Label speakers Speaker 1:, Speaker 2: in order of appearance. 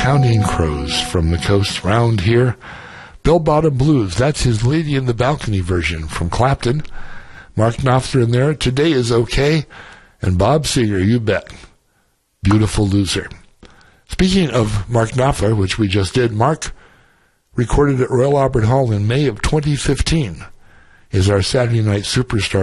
Speaker 1: Counting Crows from the coast round here. Bill Bottom Blues, that's his Lady in the Balcony version from Clapton. Mark Knopfler in there, Today Is Okay. And Bob Seger, You Bet, Beautiful Loser. Speaking of Mark Knopfler, which we just did, Mark recorded at Royal Albert Hall in May of 2015, is our Saturday Night Superstar